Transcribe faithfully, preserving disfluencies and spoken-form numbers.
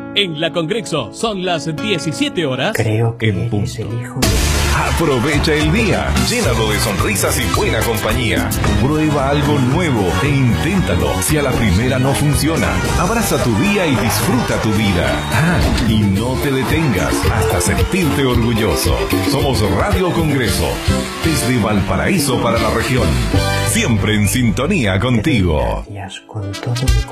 En la Congreso son las diecisiete horas. Creo que en punto. es el hijo de... Aprovecha el día, llénalo de sonrisas y buena compañía. Prueba algo nuevo e inténtalo. Si a la primera no funciona, abraza tu día y disfruta tu vida. Ah, y no te detengas hasta sentirte orgulloso. Somos Radio Congreso, desde Valparaíso para la región. Siempre en sintonía contigo. Gracias con todo mi